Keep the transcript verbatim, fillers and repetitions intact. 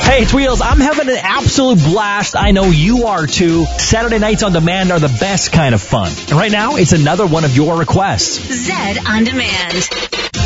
Hey, it's Wheels. I'm having an absolute blast. I know you are too. Saturday nights on demand are the best kind of fun. And right now, it's another one of your requests. Zed on Demand.